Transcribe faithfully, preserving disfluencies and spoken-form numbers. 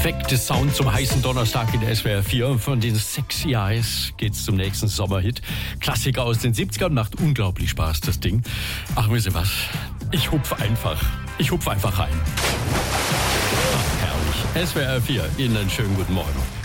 perfekte Sound zum heißen Donnerstag in S W R vier. Von den Sexy Eyes geht's zum nächsten Sommerhit. Klassiker aus den siebzigern, macht unglaublich Spaß, das Ding. Ach, wisst ihr was? Ich hupf einfach. Ich hupf einfach rein. Ach, herrlich. S W R vier, Ihnen einen schönen guten Morgen.